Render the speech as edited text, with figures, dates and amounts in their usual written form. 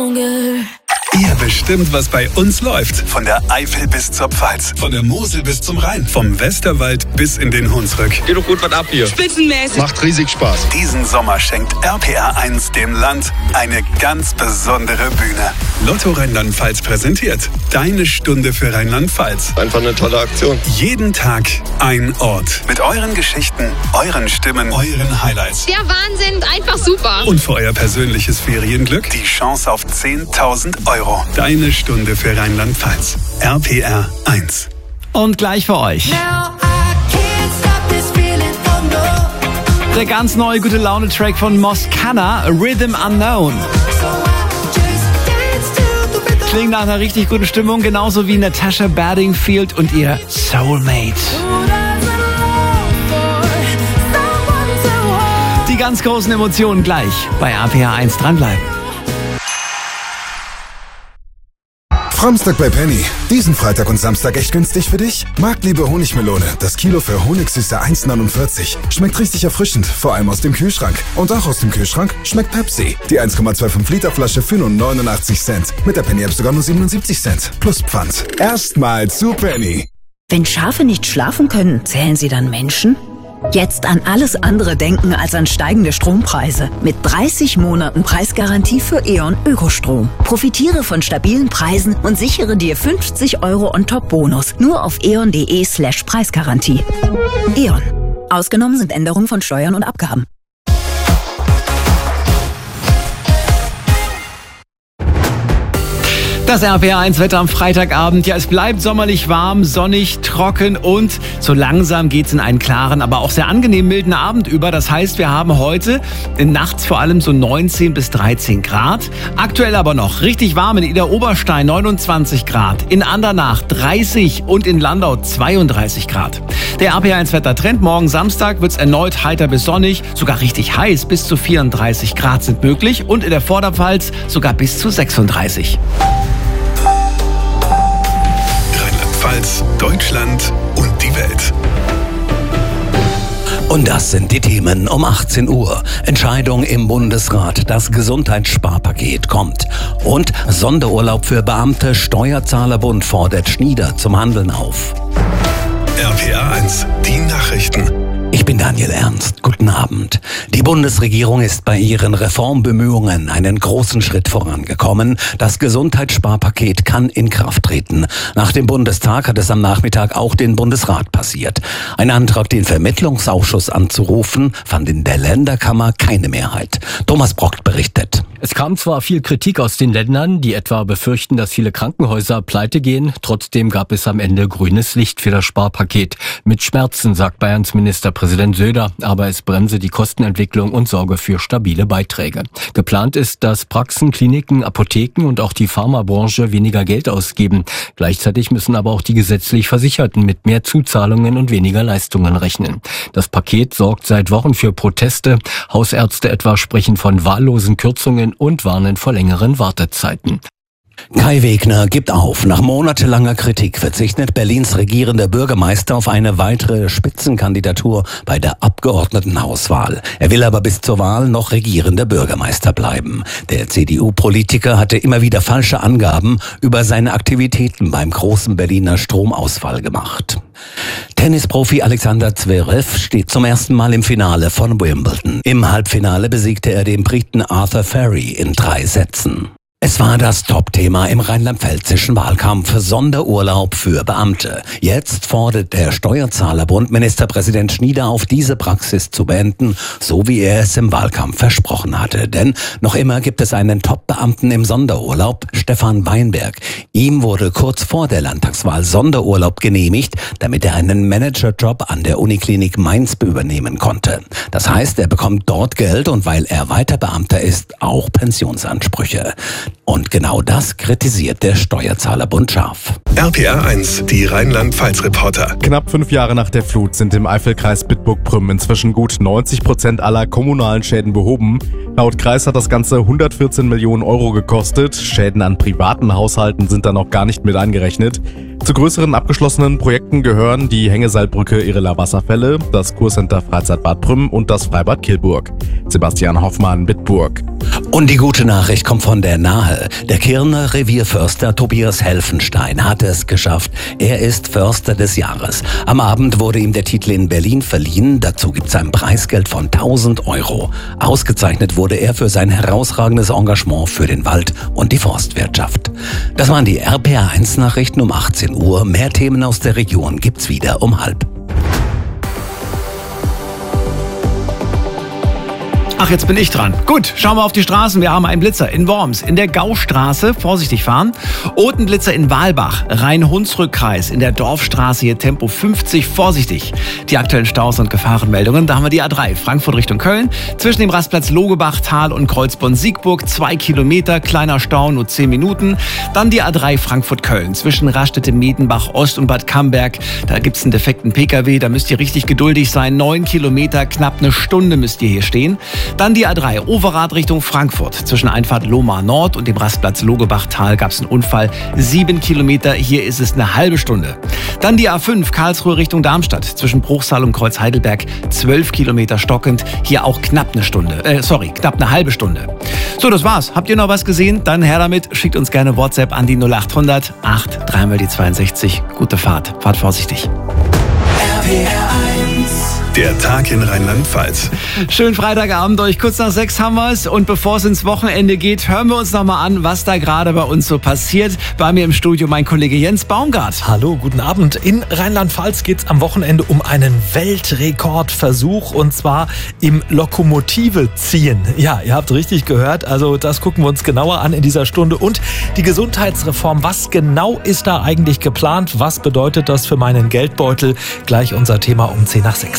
longer. Ihr bestimmt, was bei uns läuft. Von der Eifel bis zur Pfalz. Von der Mosel bis zum Rhein. Vom Westerwald bis in den Hunsrück. Geht doch gut was ab hier. Spitzenmäßig. Macht riesig Spaß. Diesen Sommer schenkt RPR1 dem Land eine ganz besondere Bühne. Lotto Rheinland-Pfalz präsentiert Deine Stunde für Rheinland-Pfalz. Einfach eine tolle Aktion. Jeden Tag ein Ort. Mit euren Geschichten, euren Stimmen, euren Highlights. Der Wahnsinn, einfach super. Und für euer persönliches Ferienglück die Chance auf 10.000 €. Deine Stunde für Rheinland-Pfalz. RPR1. Und gleich für euch der ganz neue gute Laune-Track von Moscana, Rhythm Unknown. Klingt nach einer richtig guten Stimmung, genauso wie Natasha Bedingfield und ihr Soulmate. Die ganz großen Emotionen gleich bei RPR1 dranbleiben. Samstag bei Penny. Diesen Freitag und Samstag echt günstig für dich? Marktliebe Honigmelone. Das Kilo für Honigsüße 1,49. Schmeckt richtig erfrischend, vor allem aus dem Kühlschrank. Und auch aus dem Kühlschrank schmeckt Pepsi. Die 1,25 Liter Flasche für nur 89 Cent. Mit der Penny-App sogar nur 77 Cent. Plus Pfand. Erstmal zu Penny. Wenn Schafe nicht schlafen können, zählen sie dann Menschen? Jetzt an alles andere denken als an steigende Strompreise. Mit 30 Monaten Preisgarantie für E.ON Ökostrom. Profitiere von stabilen Preisen und sichere dir 50 € on-top-Bonus. Nur auf eon.de/Preisgarantie. E.ON. Ausgenommen sind Änderungen von Steuern und Abgaben. Das RPR1-Wetter am Freitagabend. Ja, es bleibt sommerlich warm, sonnig, trocken und so langsam geht's in einen klaren, aber auch sehr angenehm milden Abend über. Das heißt, wir haben heute nachts vor allem so 19 bis 13 Grad. Aktuell aber noch richtig warm in Idar-Oberstein 29 Grad, in Andernach 30 und in Landau 32 Grad. Der RPR1-Wettertrend: morgen Samstag wird's erneut heiter bis sonnig, sogar richtig heiß, bis zu 34 Grad sind möglich und in der Vorderpfalz sogar bis zu 36. Deutschland und die Welt. Und das sind die Themen um 18 Uhr. Entscheidung im Bundesrat. Das Gesundheitssparpaket kommt. Und Sonderurlaub für Beamte. Steuerzahlerbund fordert Schnieder zum Handeln auf. RPR1, die Nachrichten. Ich bin Daniel Ernst. Guten Abend. Die Bundesregierung ist bei ihren Reformbemühungen einen großen Schritt vorangekommen. Das Gesundheitssparpaket kann in Kraft treten. Nach dem Bundestag hat es am Nachmittag auch den Bundesrat passiert. Ein Antrag, den Vermittlungsausschuss anzurufen, fand in der Länderkammer keine Mehrheit. Thomas Brockt berichtet. Es kam zwar viel Kritik aus den Ländern, die etwa befürchten, dass viele Krankenhäuser pleite gehen. Trotzdem gab es am Ende grünes Licht für das Sparpaket. Mit Schmerzen, sagt Bayerns Ministerpräsident Söder, aber es bremse die Kostenentwicklung und sorge für stabile Beiträge. Geplant ist, dass Praxen, Kliniken, Apotheken und auch die Pharmabranche weniger Geld ausgeben. Gleichzeitig müssen aber auch die gesetzlich Versicherten mit mehr Zuzahlungen und weniger Leistungen rechnen. Das Paket sorgt seit Wochen für Proteste. Hausärzte etwa sprechen von wahllosen Kürzungen und warnen vor längeren Wartezeiten. Kai Wegner gibt auf. Nach monatelanger Kritik verzichtet Berlins regierender Bürgermeister auf eine weitere Spitzenkandidatur bei der Abgeordnetenhauswahl. Er will aber bis zur Wahl noch regierender Bürgermeister bleiben. Der CDU-Politiker hatte immer wieder falsche Angaben über seine Aktivitäten beim großen Berliner Stromausfall gemacht. Tennisprofi Alexander Zverev steht zum ersten Mal im Finale von Wimbledon. Im Halbfinale besiegte er den Briten Arthur Ferry in 3 Sätzen. Es war das Top-Thema im rheinland-pfälzischen Wahlkampf: Sonderurlaub für Beamte. Jetzt fordert der Steuerzahlerbund Ministerpräsident Schnieder auf, diese Praxis zu beenden, so wie er es im Wahlkampf versprochen hatte. Denn noch immer gibt es einen Top-Beamten im Sonderurlaub, Stefan Weinberg. Ihm wurde kurz vor der Landtagswahl Sonderurlaub genehmigt, damit er einen Managerjob an der Uniklinik Mainz übernehmen konnte. Das heißt, er bekommt dort Geld und weil er weiter Beamter ist, auch Pensionsansprüche. Und genau das kritisiert der Steuerzahlerbund scharf. RPR1, die Rheinland-Pfalz-Reporter. Knapp 5 Jahre nach der Flut sind im Eifelkreis Bitburg-Prüm inzwischen gut 90% aller kommunalen Schäden behoben. Laut Kreis hat das Ganze 114 Millionen € gekostet. Schäden an privaten Haushalten sind da noch gar nicht mit eingerechnet. Zu größeren abgeschlossenen Projekten gehören die Hängeseilbrücke Irrela Wasserfälle, das Kurcenter Freizeitbad Prüm und das Freibad Kilburg. Sebastian Hoffmann, Bitburg. Und die gute Nachricht kommt von der Nahe. Der Kirner Revierförster Tobias Helfenstein hat es geschafft. Er ist Förster des Jahres. Am Abend wurde ihm der Titel in Berlin verliehen. Dazu gibt es ein Preisgeld von 1.000 €. Ausgezeichnet wurde er für sein herausragendes Engagement für den Wald und die Forstwirtschaft. Das waren die RPA1-Nachrichten um 18 Uhr. Mehr Themen aus der Region gibt's wieder um 12:30. Ach, jetzt bin ich dran. Gut, schauen wir auf die Straßen. Wir haben einen Blitzer in Worms, in der Gaustraße, vorsichtig fahren. Otenblitzer in Walbach, Rhein-Hunsrück-Kreis, in der Dorfstraße hier Tempo 50, vorsichtig. Die aktuellen Staus und Gefahrenmeldungen, da haben wir die A3, Frankfurt Richtung Köln. Zwischen dem Rastplatz Logebach, Tal und Kreuzborn-Siegburg, 2 Kilometer, kleiner Stau, nur 10 Minuten. Dann die A3 Frankfurt-Köln, zwischen Raststätte-Medenbach Ost und Bad Camberg. Da gibt's einen defekten Pkw, da müsst ihr richtig geduldig sein. 9 Kilometer, knapp eine Stunde müsst ihr hier stehen. Dann die A3 Overath Richtung Frankfurt. Zwischen Einfahrt Lohmar Nord und dem Rastplatz Logebach-Tal gab es einen Unfall. 7 Kilometer, hier ist es eine halbe Stunde. Dann die A5 Karlsruhe Richtung Darmstadt. Zwischen Bruchsal und Kreuz Heidelberg 12 Kilometer stockend. Hier auch knapp eine halbe Stunde. So, das war's. Habt ihr noch was gesehen? Dann her damit. Schickt uns gerne WhatsApp an die 0800 8 3 die 62. Gute Fahrt. Fahrt vorsichtig. Der Tag in Rheinland-Pfalz. Schönen Freitagabend euch. Kurz nach 6 haben wir es. Und bevor es ins Wochenende geht, hören wir uns nochmal an, was da gerade bei uns so passiert. Bei mir im Studio mein Kollege Jens Baumgart. Hallo, guten Abend. In Rheinland-Pfalz geht es am Wochenende um einen Weltrekordversuch, und zwar im Lokomotive-Ziehen. Ja, ihr habt richtig gehört. Also das gucken wir uns genauer an in dieser Stunde. Und die Gesundheitsreform. Was genau ist da eigentlich geplant? Was bedeutet das für meinen Geldbeutel? Gleich unser Thema um 10 nach 6.